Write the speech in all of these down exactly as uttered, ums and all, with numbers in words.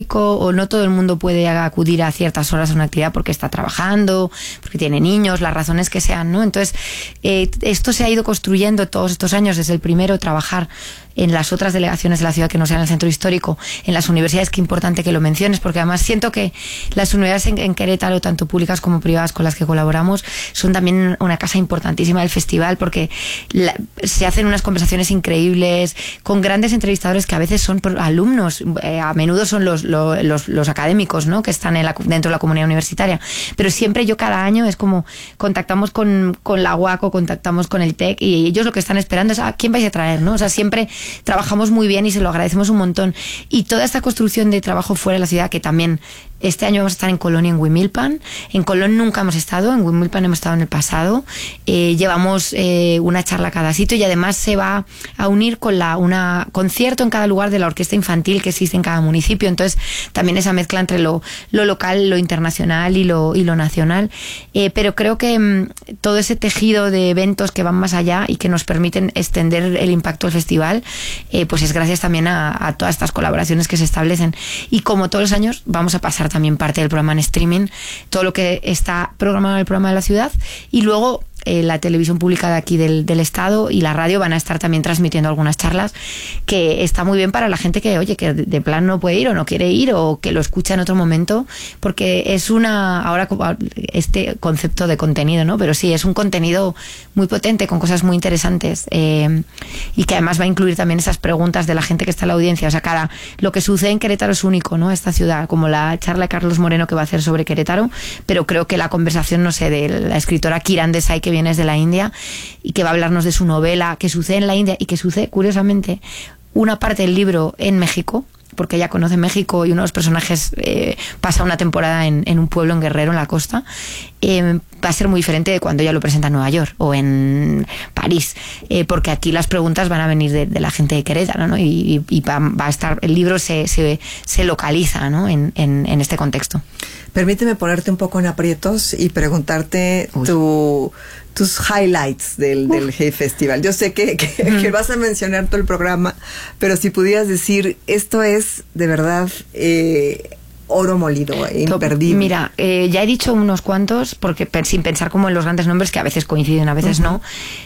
histórico, o no todo el mundo puede acudir a ciertas horas a una actividad porque está trabajando, porque tiene niños, las razones que sean, ¿no? Entonces, eh, esto se ha ido construyendo todos estos años, desde el primero, trabajar en las otras delegaciones de la ciudad que no sean el centro histórico, en las universidades, qué importante que lo menciones, porque además siento que las universidades en, en Querétaro, tanto públicas como privadas con las que colaboramos, son también una casa importantísima del festival, porque la, se hacen unas conversaciones increíbles con grandes entrevistadores que a veces son alumnos, eh, a menudo son los, los, los, los académicos, ¿no?, que están en la, dentro de la comunidad universitaria, pero siempre yo cada año es como contactamos con, con la U A C o contactamos con el TEC, y ellos lo que están esperando es a quién vais a traer, ¿no? O sea, siempre trabajamos muy bien y se lo agradecemos un montón. Y toda esta construcción de trabajo fuera de la ciudad, que también este año vamos a estar en Colón y en Huimilpan. En Colón nunca hemos estado, en Huimilpan hemos estado en el pasado. Eh, llevamos eh, una charla a cada sitio, y además se va a unir con la una concierto en cada lugar de la orquesta infantil que existe en cada municipio. Entonces también esa mezcla entre lo, lo local, lo internacional y lo, y lo nacional. Eh, pero creo que mmm, todo ese tejido de eventos que van más allá y que nos permiten extender el impacto del festival, eh, pues es gracias también a, a todas estas colaboraciones que se establecen. Y como todos los años vamos a pasar también parte del programa en streaming, todo lo que está programado en el programa de la ciudad, y luego eh, la televisión pública de aquí del, del estado y la radio van a estar también transmitiendo algunas charlas, que está muy bien para la gente que, oye, que de plan no puede ir o no quiere ir, o que lo escucha en otro momento, porque es una, ahora este concepto de contenido, ¿no? Pero sí, es un contenido muy potente, con cosas muy interesantes, eh, y que además va a incluir también esas preguntas de la gente que está en la audiencia. O sea, cada, lo que sucede en Querétaro es único, ¿no? Esta ciudad, como la charla de Carlos Moreno que va a hacer sobre Querétaro, pero creo que la conversación, no sé, de la escritora Kiran Desai, que viene desde la India y que va a hablarnos de su novela, que sucede en la India y que sucede, curiosamente, una parte del libro en México, porque ella conoce México y uno de los personajes eh, pasa una temporada en, en un pueblo en Guerrero, en la costa. Eh, va a ser muy diferente de cuando ella lo presenta en Nueva York o en París, eh, porque aquí las preguntas van a venir de, de la gente de Querétaro, ¿no? Y, y, y va, va a estar, el libro se, se, se localiza, ¿no?, en, en, en este contexto. Permíteme ponerte un poco en aprietos y preguntarte tu, tus highlights del, del Hey Festival. Yo sé que, que, mm. que vas a mencionar todo el programa, pero si pudieras decir, esto es de verdad eh, oro molido, imperdible. Mira, eh, ya he dicho unos cuantos, porque sin pensar como en los grandes nombres, que a veces coinciden, a veces uh-huh. no.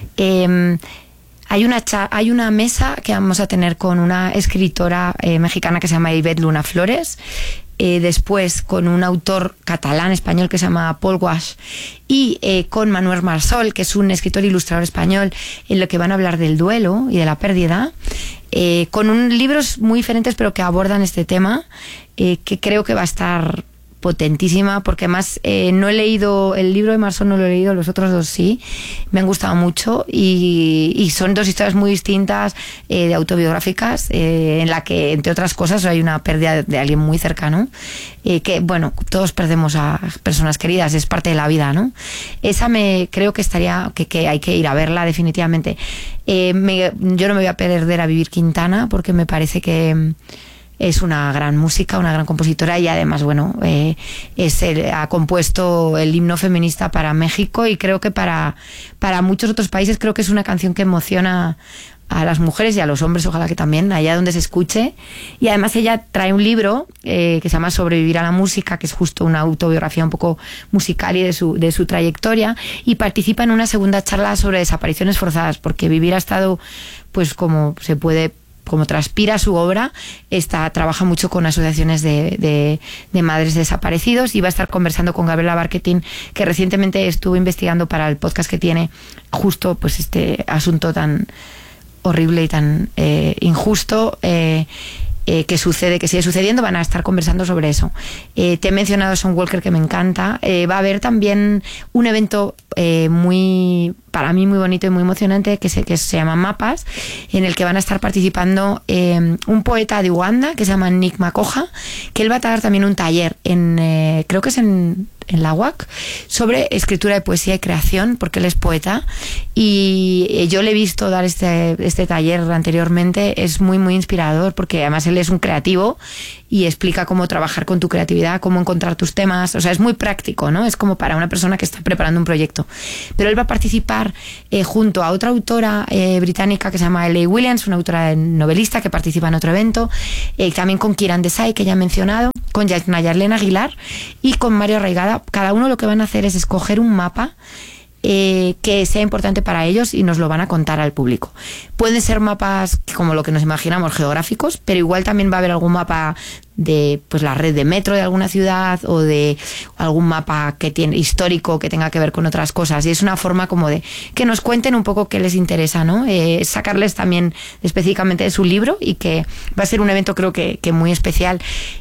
Eh, Hay una, cha- hay una mesa que vamos a tener con una escritora eh, mexicana que se llama Ivette Luna Flores, eh, después con un autor catalán español que se llama Paul Guasch, y eh, con Manuel Marsol, que es un escritor ilustrador español, en lo que van a hablar del duelo y de la pérdida, eh, con un, libros muy diferentes pero que abordan este tema, eh, que creo que va a estar potentísima, porque además eh, no he leído el libro de Marsol, no lo he leído, los otros dos sí, me han gustado mucho, y, y son dos historias muy distintas, eh, de autobiográficas, eh, en la que, entre otras cosas, hay una pérdida de, de alguien muy cercano, eh, que, bueno, todos perdemos a personas queridas, es parte de la vida, ¿no? Esa me creo que estaría, que, que hay que ir a verla definitivamente. Eh, me, yo no me voy a perder a Vivir Quintana, porque me parece que es una gran música, una gran compositora, y además, bueno, eh, es el, ha compuesto el himno feminista para México, y creo que para, para muchos otros países. Creo que es una canción que emociona a las mujeres y a los hombres, ojalá que también, allá donde se escuche. Y además ella trae un libro eh, que se llama Sobrevivir a la música, que es justo una autobiografía un poco musical y de su, de su trayectoria, y participa en una segunda charla sobre desapariciones forzadas, porque Vivir ha estado, pues como se puede, como transpira su obra, está, trabaja mucho con asociaciones de, de, de madres desaparecidos, y va a estar conversando con Gabriela Barquetín, que recientemente estuvo investigando para el podcast que tiene justo pues este asunto tan horrible y tan eh, injusto eh, eh, que sucede, que sigue sucediendo. Van a estar conversando sobre eso. Eh, te he mencionado a Son Walker, que me encanta. Eh, va a haber también un evento eh, muy, para mí muy bonito y muy emocionante, que se, que se llama Mapas, en el que van a estar participando eh, un poeta de Uganda que se llama Nick Makoha, que él va a dar también un taller en, eh, eh, creo que es en, en la U A C, sobre escritura de poesía y creación, porque él es poeta, y yo le he visto dar este, este taller anteriormente. Es muy, muy inspirador, porque además él es un creativo y explica cómo trabajar con tu creatividad, cómo encontrar tus temas. O sea, es muy práctico, ¿no? Es como para una persona que está preparando un proyecto. Pero él va a participar eh, junto a otra autora eh, británica que se llama L A Williams, una autora novelista que participa en otro evento, eh, también con Kieran Desai, que ya he mencionado, con Nayarlén Aguilar y con Mario Arraigada. Cada uno lo que van a hacer es escoger un mapa Eh, que sea importante para ellos y nos lo van a contar al público. Pueden ser mapas como lo que nos imaginamos, geográficos, pero igual también va a haber algún mapa de pues la red de metro de alguna ciudad, o de algún mapa que tiene histórico que tenga que ver con otras cosas, y es una forma como de que nos cuenten un poco qué les interesa, ¿no? Eh, sacarles también específicamente de su libro, y que va a ser un evento creo que, que muy especial.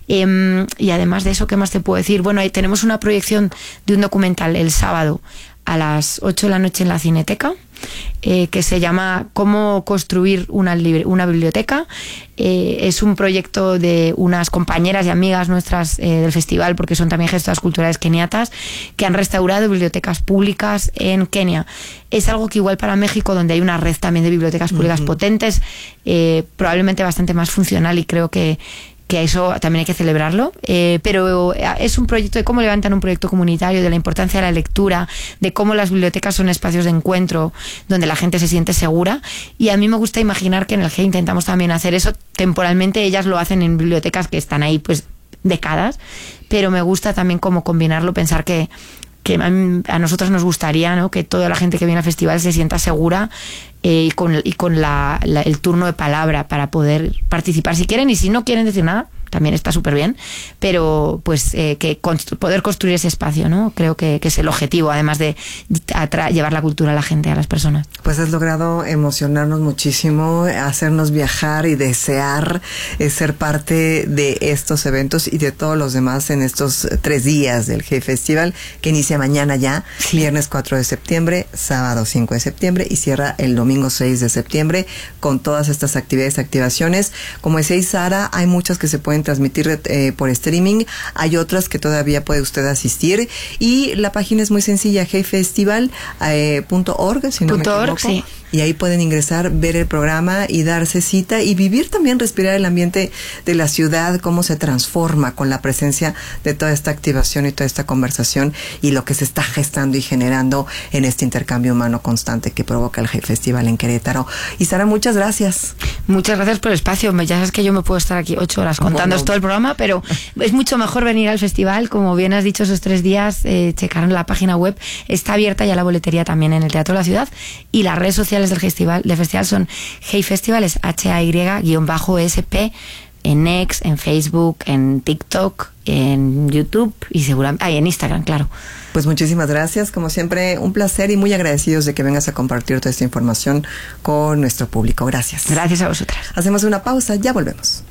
Eh, y además de eso, ¿qué más te puedo decir? Bueno, ahí tenemos una proyección de un documental el sábado a las ocho de la noche en la Cineteca, eh, que se llama Cómo construir una, libre, una biblioteca. Eh, es un proyecto de unas compañeras y amigas nuestras eh, del festival, porque son también gestoras culturales keniatas, que han restaurado bibliotecas públicas en Kenia. Es algo que igual para México, donde hay una red también de bibliotecas públicas uh-huh. potentes, eh, probablemente bastante más funcional, y creo que que eso también hay que celebrarlo, eh, pero es un proyecto de cómo levantan un proyecto comunitario, de la importancia de la lectura, de cómo las bibliotecas son espacios de encuentro donde la gente se siente segura, y a mí me gusta imaginar que en el G intentamos también hacer eso temporalmente. Ellas lo hacen en bibliotecas que están ahí pues décadas, pero me gusta también cómo combinarlo, pensar que que a nosotros nos gustaría, ¿no?, que toda la gente que viene al festival se sienta segura eh, y con, y con la, la, el turno de palabra para poder participar si quieren, y si no quieren decir nada, también está súper bien, pero pues eh, que constru- poder construir ese espacio, ¿no? Creo que, que es el objetivo, además de atra- llevar la cultura a la gente, a las personas. Pues has logrado emocionarnos muchísimo, hacernos viajar y desear eh, ser parte de estos eventos y de todos los demás en estos tres días del G Festival, que inicia mañana ya, sí. Viernes cuatro de septiembre, sábado cinco de septiembre y cierra el domingo seis de septiembre con todas estas actividades, activaciones. Como decía Sara, hay muchas que se pueden transmitir eh, por streaming, hay otras que todavía puede usted asistir, y la página es muy sencilla, g festival punto org, eh, si no me equivoco, sí. Y ahí pueden ingresar, ver el programa y darse cita y vivir también, respirar el ambiente de la ciudad, cómo se transforma con la presencia de toda esta activación y toda esta conversación y lo que se está gestando y generando en este intercambio humano constante que provoca el G Festival en Querétaro. Y Sara, muchas gracias. Muchas gracias por el espacio. Ya sabes que yo me puedo estar aquí ocho horas contando bueno. todo el programa, pero es mucho mejor venir al festival. Como bien has dicho, esos tres días, eh, checar en la página web. Está abierta ya la boletería también en el Teatro de la Ciudad, y las redes sociales del festival, del festival son Hey Festival, es H A Y guión bajo S P, en X, en Facebook, en TikTok, en YouTube y seguramente, ah, y en Instagram, claro. Pues muchísimas gracias, como siempre, un placer y muy agradecidos de que vengas a compartir toda esta información con nuestro público. Gracias. Gracias a vosotras. Hacemos una pausa, ya volvemos.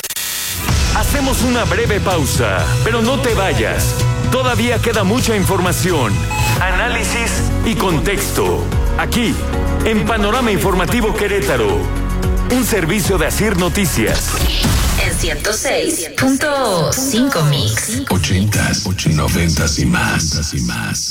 Hacemos una breve pausa, pero no te vayas. Todavía queda mucha información, análisis y contexto. Aquí, en Panorama Informativo Querétaro, un servicio de Asir Noticias. En ciento seis punto cinco Mix. Ochentas, noventas y más. y más.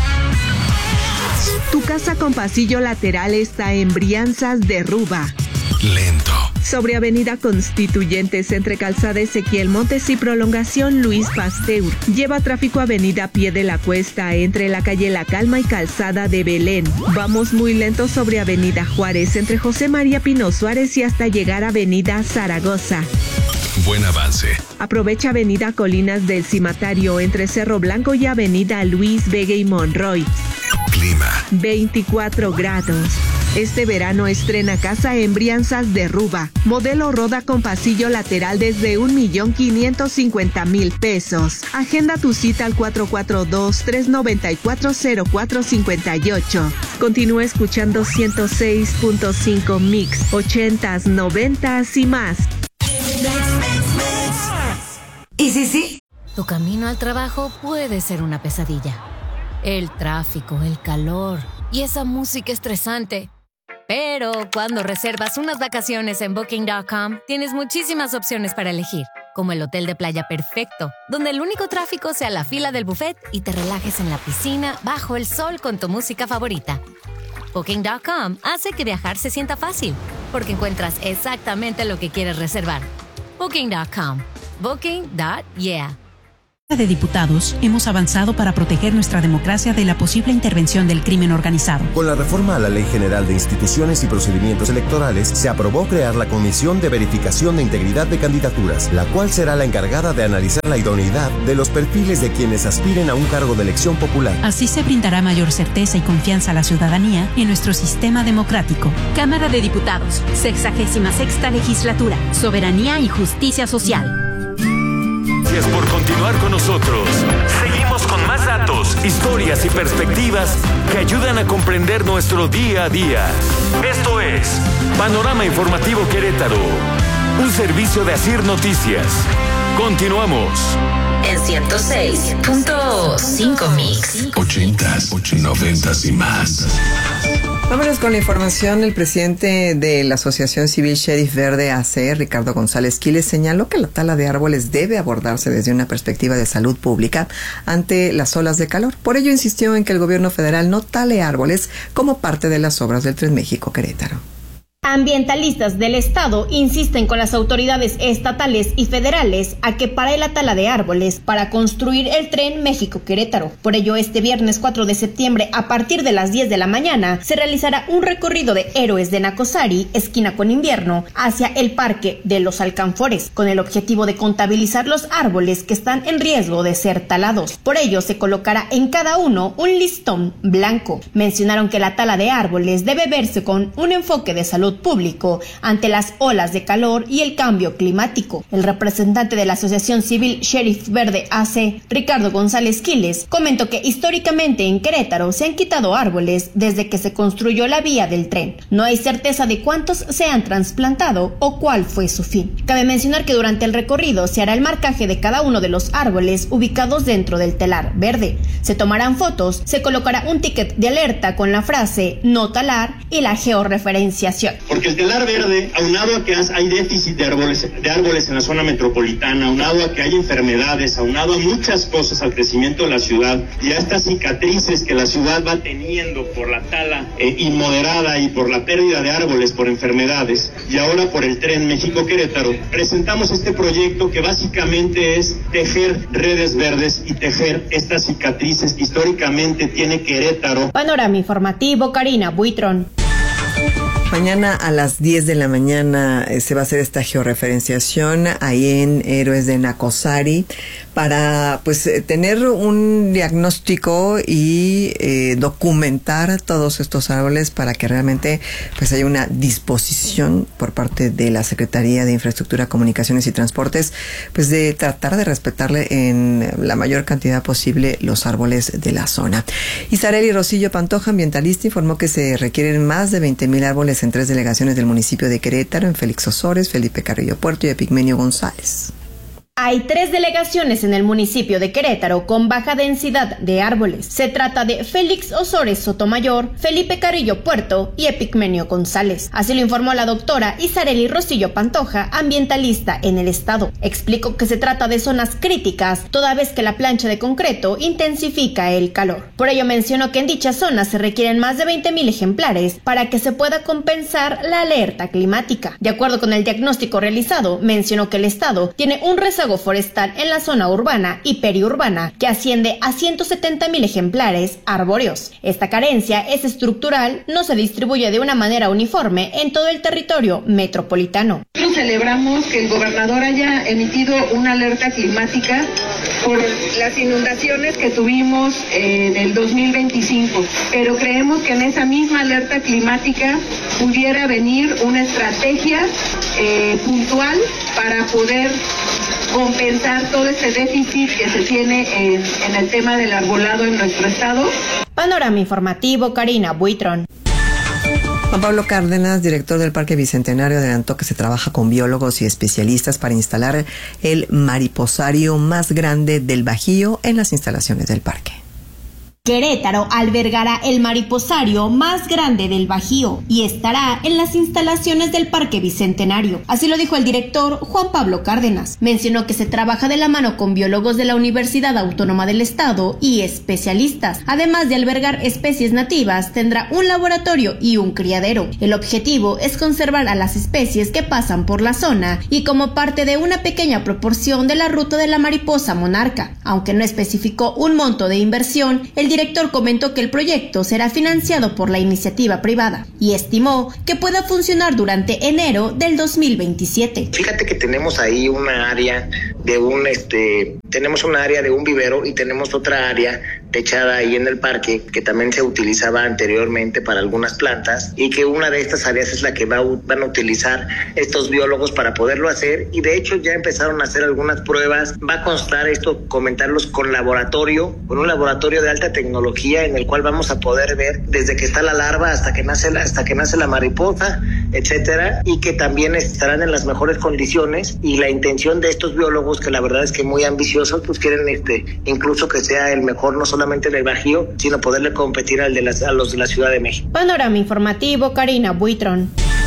Tu casa con pasillo lateral está en Brianzas de Ruba. Lento. Sobre Avenida Constituyentes, entre Calzada Ezequiel Montes y Prolongación Luis Pasteur. Lleva tráfico Avenida Pie de la Cuesta, entre la calle La Calma y Calzada de Belén. Vamos muy lento sobre Avenida Juárez, entre José María Pino Suárez y hasta llegar a Avenida Zaragoza. Buen avance. Aprovecha Avenida Colinas del Cimatario, entre Cerro Blanco y Avenida Luis Vega y Monroy. Clima. veinticuatro grados. Este verano estrena casa en Brianzas de Ruba. Modelo Roda con pasillo lateral desde un millón quinientos cincuenta mil pesos. Agenda tu cita al cuatro cuatro dos, tres nueve cuatro, cero cuatro cinco ocho. Continúa escuchando ciento seis punto cinco Mix, ochentas, noventas y más. ¿Y sí, sí? Tu camino al trabajo puede ser una pesadilla. El tráfico, el calor y esa música estresante. Pero cuando reservas unas vacaciones en Booking punto com, tienes muchísimas opciones para elegir. como el hotel de playa perfecto, donde el único tráfico sea la fila del buffet y te relajes en la piscina bajo el sol con tu música favorita. Booking punto com hace que viajar se sienta fácil, porque encuentras exactamente lo que quieres reservar. Booking punto com. Booking punto yeah. De diputados, hemos avanzado para proteger nuestra democracia de la posible intervención del crimen organizado. Con la reforma a la Ley General de Instituciones y Procedimientos Electorales, se aprobó crear la Comisión de Verificación de Integridad de Candidaturas, la cual será la encargada de analizar la idoneidad de los perfiles de quienes aspiren a un cargo de elección popular. Así se brindará mayor certeza y confianza a la ciudadanía en nuestro sistema democrático. Cámara de Diputados, sexagésima sexta legislatura, Soberanía y Justicia Social. Gracias por continuar con nosotros. Seguimos con más datos, historias y perspectivas que ayudan a comprender nuestro día a día. Esto es Panorama Informativo Querétaro, un servicio de Asir Noticias. Continuamos. En ciento seis punto cinco Mix. Ochentas, noventas y más. Vámonos con la información. El presidente de la Asociación Civil Sheriff Verde A C, Ricardo González Quiles, señaló que la tala de árboles debe abordarse desde una perspectiva de salud pública ante las olas de calor. Por ello insistió en que el gobierno federal no tale árboles como parte de las obras del Tren México-Querétaro. Ambientalistas del estado insisten con las autoridades estatales y federales a que pare la tala de árboles para construir el tren México-Querétaro. Por ello, este viernes cuatro de septiembre, a partir de las diez de la mañana, se realizará un recorrido de Héroes de Nacosari, esquina con Invierno, hacia el Parque de los Alcanfores, con el objetivo de contabilizar los árboles que están en riesgo de ser talados. Por ello, se colocará en cada uno un listón blanco. Mencionaron que la tala de árboles debe verse con un enfoque de salud público ante las olas de calor y el cambio climático. El representante de la Asociación Civil Sheriff Verde A C, Ricardo González Quiles, comentó que históricamente en Querétaro se han quitado árboles desde que se construyó la vía del tren. No hay certeza de cuántos se han trasplantado o cuál fue su fin. Cabe mencionar que durante el recorrido se hará el marcaje de cada uno de los árboles ubicados dentro del telar verde. Se tomarán fotos, se colocará un ticket de alerta con la frase no talar y la georreferenciación. Porque el telar verde, aunado a que hay déficit de árboles, de árboles en la zona metropolitana, aunado a que hay enfermedades, aunado a muchas cosas, al crecimiento de la ciudad y a estas cicatrices que la ciudad va teniendo por la tala eh, inmoderada y por la pérdida de árboles por enfermedades, y ahora por el tren México-Querétaro, presentamos este proyecto que básicamente es tejer redes verdes y tejer estas cicatrices que históricamente tiene Querétaro. Panorama informativo, Karina Buitrón. Mañana a las diez de la mañana eh, se va a hacer esta georreferenciación ahí en Héroes de Nacosari para pues eh, tener un diagnóstico y eh, documentar todos estos árboles para que realmente pues haya una disposición por parte de la Secretaría de Infraestructura, Comunicaciones y Transportes pues de tratar de respetarle en la mayor cantidad posible los árboles de la zona. Isareli Rosillo Pantoja, ambientalista, informó que se requieren más de veinte mil árboles en tres delegaciones del municipio de Querétaro, en Félix Osores, Felipe Carrillo Puerto y Epigmenio González. Hay tres delegaciones en el municipio de Querétaro con baja densidad de árboles. Se trata de Félix Osores Sotomayor, Felipe Carrillo Puerto y Epigmenio González. Así lo informó la doctora Isareli Rosillo Pantoja, ambientalista en el estado. Explicó que se trata de zonas críticas, toda vez que la plancha de concreto intensifica el calor. Por ello mencionó que en dichas zonas se requieren más de veinte mil ejemplares para que se pueda compensar la alerta climática. De acuerdo con el diagnóstico realizado, mencionó que el estado tiene un rezago forestal en la zona urbana y periurbana que asciende a ciento setenta mil ejemplares arbóreos. Esta carencia es estructural, no se distribuye de una manera uniforme en todo el territorio metropolitano. Nosotros celebramos que el gobernador haya emitido una alerta climática por las inundaciones que tuvimos en el dos mil veinticinco, pero creemos que en esa misma alerta climática pudiera venir una estrategia eh, puntual para poder compensar todo ese déficit que se tiene en, en el tema del arbolado en nuestro estado. Panorama informativo, Karina Buitrón. Juan Pablo Cárdenas, director del Parque Bicentenario, adelantó que se trabaja con biólogos y especialistas para instalar el mariposario más grande del Bajío en las instalaciones del parque. Querétaro albergará el mariposario más grande del Bajío y estará en las instalaciones del Parque Bicentenario. Así lo dijo el director Juan Pablo Cárdenas. Mencionó que se trabaja de la mano con biólogos de la Universidad Autónoma del Estado y especialistas. Además de albergar especies nativas, tendrá un laboratorio y un criadero. El objetivo es conservar a las especies que pasan por la zona y como parte de una pequeña proporción de la ruta de la mariposa monarca. Aunque no especificó un monto de inversión, el director comentó que el proyecto será financiado por la iniciativa privada y estimó que pueda funcionar durante enero del dos mil veintisiete. Fíjate que tenemos ahí una área de un este tenemos una área de un vivero y tenemos otra área techada ahí en el parque que también se utilizaba anteriormente para algunas plantas y que una de estas áreas es la que va, van a utilizar estos biólogos para poderlo hacer y de hecho ya empezaron a hacer algunas pruebas. Va a constar esto, comentarlos con laboratorio, con un laboratorio de alta tecnología en el cual vamos a poder ver desde que está la larva hasta que nace la, hasta que nace la mariposa, etcétera, y que también estarán en las mejores condiciones y la intención de estos biólogos, que la verdad es que muy ambiciosos, pues quieren este incluso que sea el mejor no solamente en el Bajío, sino poderle competir al de las, a los de la Ciudad de México. Panorama informativo, Karina Buitrón.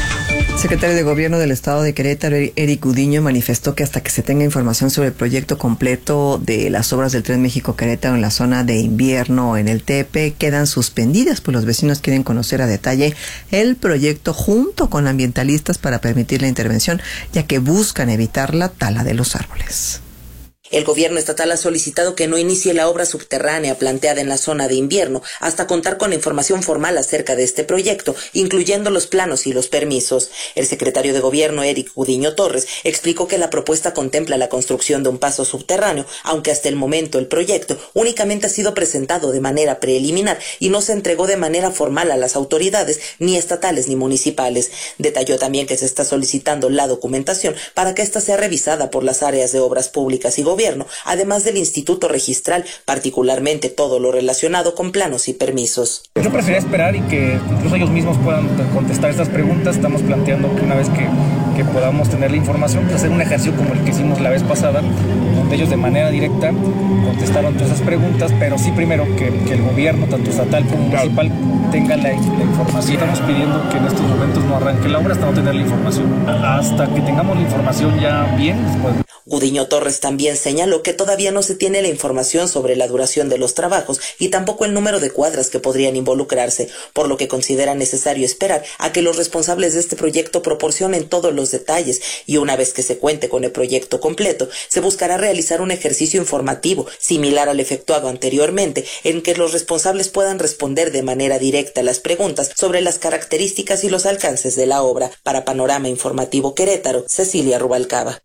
El secretario de Gobierno del Estado de Querétaro, Eric Gudiño, manifestó que hasta que se tenga información sobre el proyecto completo de las obras del Tren México-Querétaro en la zona de invierno en el Tepe, quedan suspendidas, pues los vecinos quieren conocer a detalle el proyecto junto con ambientalistas para permitir la intervención, ya que buscan evitar la tala de los árboles. El gobierno estatal ha solicitado que no inicie la obra subterránea planteada en la zona de invierno hasta contar con la información formal acerca de este proyecto, incluyendo los planos y los permisos. El secretario de Gobierno, Eric Gudiño Torres, explicó que la propuesta contempla la construcción de un paso subterráneo, aunque hasta el momento el proyecto únicamente ha sido presentado de manera preliminar y no se entregó de manera formal a las autoridades, ni estatales ni municipales. Detalló también que se está solicitando la documentación para que ésta sea revisada por las áreas de obras públicas y gobierno, además del Instituto Registral, particularmente todo lo relacionado con planos y permisos. Yo preferiría esperar y que incluso ellos mismos puedan contestar estas preguntas. Estamos planteando que una vez que, que podamos tener la información, pues hacer un ejercicio como el que hicimos la vez pasada, donde ellos de manera directa contestaron todas esas preguntas, pero sí primero que, que el gobierno, tanto estatal como municipal, tenga la, la información. Estamos pidiendo que en estos momentos no arranque la obra hasta no tener la información. Hasta que tengamos la información ya bien, después. Gudiño Torres también señaló que todavía no se tiene la información sobre la duración de los trabajos y tampoco el número de cuadras que podrían involucrarse, por lo que considera necesario esperar a que los responsables de este proyecto proporcionen todos los detalles y una vez que se cuente con el proyecto completo, se buscará realizar un ejercicio informativo similar al efectuado anteriormente, en que los responsables puedan responder de manera directa las preguntas sobre las características y los alcances de la obra. Para Panorama Informativo Querétaro, Cecilia Rubalcaba.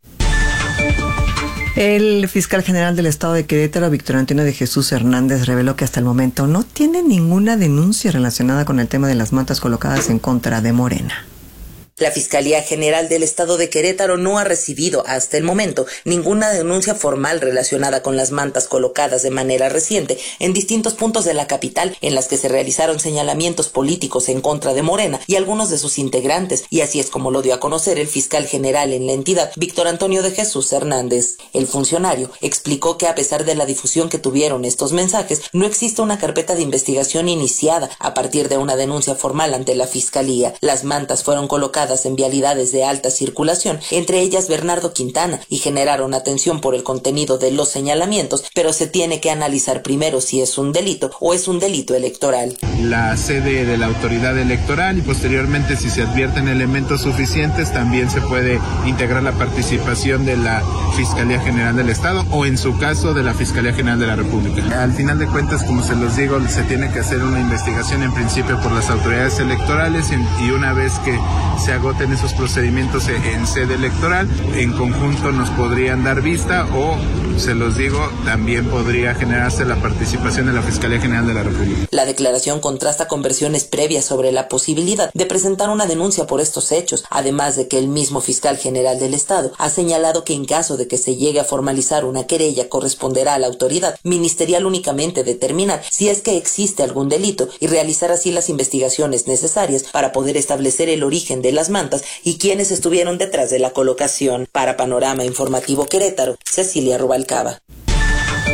El fiscal general del Estado de Querétaro, Víctor Antonio de Jesús Hernández, reveló que hasta el momento no tiene ninguna denuncia relacionada con el tema de las mantas colocadas en contra de Morena. La Fiscalía General del Estado de Querétaro no ha recibido hasta el momento ninguna denuncia formal relacionada con las mantas colocadas de manera reciente en distintos puntos de la capital en las que se realizaron señalamientos políticos en contra de Morena y algunos de sus integrantes, y así es como lo dio a conocer el fiscal general en la entidad, Víctor Antonio de Jesús Hernández. El funcionario explicó que a pesar de la difusión que tuvieron estos mensajes, no existe una carpeta de investigación iniciada a partir de una denuncia formal ante la Fiscalía. Las mantas fueron colocadas en vialidades de alta circulación, entre ellas Bernardo Quintana, y generaron atención por el contenido de los señalamientos, pero se tiene que analizar primero si es un delito o es un delito electoral. La sede de la autoridad electoral y posteriormente, si se advierten elementos suficientes, también se puede integrar la participación de la Fiscalía General del Estado o en su caso de la Fiscalía General de la República. Al final de cuentas, como se los digo, se tiene que hacer una investigación en principio por las autoridades electorales y una vez que se agoten esos procedimientos en sede electoral, en conjunto nos podrían dar vista o, se los digo, también podría generarse la participación de la Fiscalía General de la República. La declaración contrasta con versiones previas sobre la posibilidad de presentar una denuncia por estos hechos, además de que el mismo fiscal general del Estado ha señalado que en caso de que se llegue a formalizar una querella corresponderá a la autoridad ministerial únicamente determinar si es que existe algún delito y realizar así las investigaciones necesarias para poder establecer el origen de las mantas y quienes estuvieron detrás de la colocación. Para Panorama Informativo Querétaro, Cecilia Rubalcaba.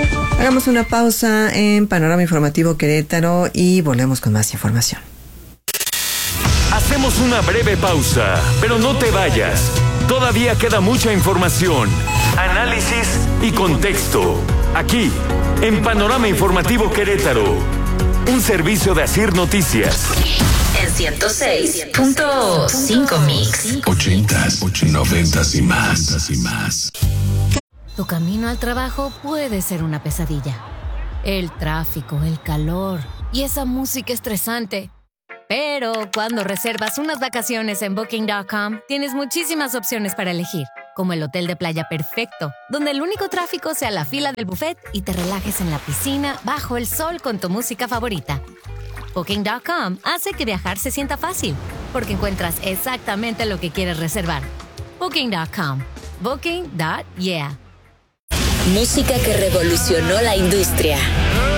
Hagamos una pausa en Panorama Informativo Querétaro y volvemos con más información. Hacemos una breve pausa, pero no te vayas. Todavía queda mucha información, análisis y contexto. Aquí, en Panorama Informativo Querétaro, un servicio de Asir Noticias. En ciento seis punto cinco Mix. Ochentas, noventas y más, y más. Tu camino al trabajo puede ser una pesadilla. El tráfico, el calor y esa música estresante. Pero cuando reservas unas vacaciones en Booking punto com, tienes muchísimas opciones para elegir, como el hotel de playa perfecto, donde el único tráfico sea la fila del buffet y te relajes en la piscina bajo el sol con tu música favorita. Booking punto com hace que viajar se sienta fácil, porque encuentras exactamente lo que quieres reservar. Booking punto com. Booking punto yeah. Música que revolucionó la industria.